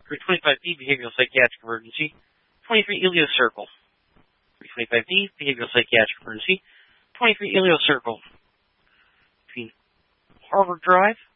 325B, Behavioral Psychiatric Emergency. 23 Ilios Circle. 325B, Behavioral Psychiatric Emergency. 23 Ilios Circle. Between Harvard Drive